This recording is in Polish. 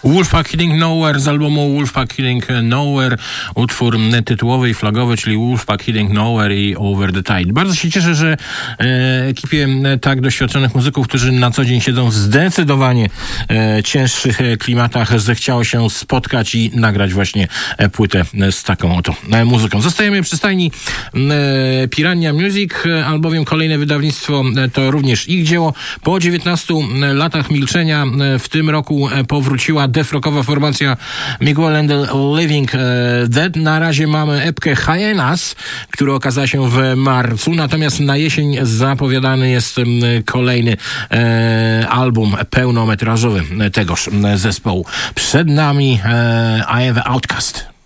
Wolfpack Heading Nowhere z albumu Wolfpack Heading Nowhere, utwór tytułowy i flagowy, czyli Wolfpack Heading Nowhere i Over the Tide. Bardzo się cieszę, że ekipie tak doświadczonych muzyków, którzy na co dzień siedzą w zdecydowanie cięższych klimatach, zechciało się spotkać i nagrać właśnie płytę z taką oto muzyką. Zostajemy przy stajni Piranha Music, albowiem kolejne wydawnictwo to również ich dzieło. Po 19 latach milczenia w tym roku powróciła defrockowa formacja Miguel and the Living Dead. Na razie mamy epkę Hyenas, która okazała się w marcu, natomiast na jesień zapowiadany jest kolejny album pełnometrażowy tegoż zespołu. Przed nami I Am the Outcast.